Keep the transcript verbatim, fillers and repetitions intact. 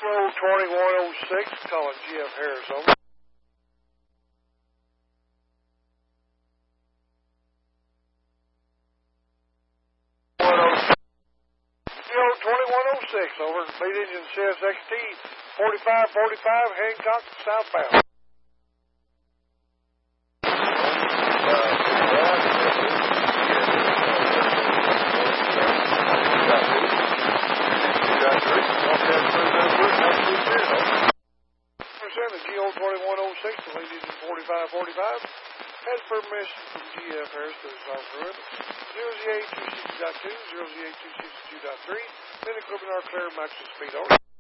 Road twenty-one oh six, calling G F Harris, over. Road twenty-one oh six, over. Lead engine C S X T forty-five forty-five, Hancock, southbound. The G O twenty-one oh six, the lead engine forty-five forty-five, has permission from G F Harris to resolve the river. zero Z eight two six point two, zero Z eight two six point two point three, then equipment are clear, maximum speed over.